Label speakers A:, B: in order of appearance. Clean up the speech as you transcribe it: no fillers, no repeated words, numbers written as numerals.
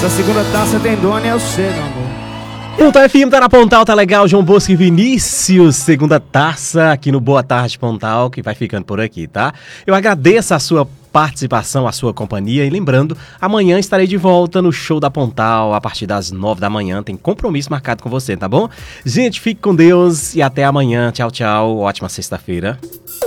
A: Essa segunda taça tem dono, eu sei, meu amor.
B: Pontal FM tá na Pontal, tá legal. João Bosco e Vinícius, segunda taça aqui no Boa Tarde Pontal, que vai ficando por aqui, tá? Eu agradeço a sua participação, a sua companhia. E lembrando, amanhã estarei de volta no show da Pontal, a partir das 9 da manhã. Tem compromisso marcado com você, tá bom? Gente, fique com Deus e até amanhã. Tchau, tchau. Ótima sexta-feira.